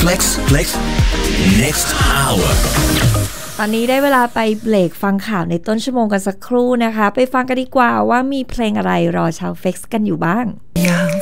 Flex Next Hour ตอนนี้ได้เวลาไปเบรกฟังข่าวในต้นชั่วโมงกันสักครู่นะคะไปฟังกันดีกว่าว่ามีเพลงอะไรรอชาวเฟ็กซ์กันอยู่บ้าง